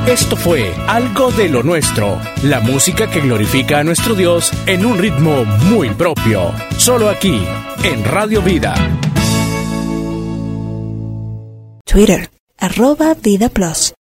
Esto fue Algo de lo Nuestro, la música que glorifica a nuestro Dios en un ritmo muy propio. Solo aquí, en Radio Vida. Twitter, @VidaPlus.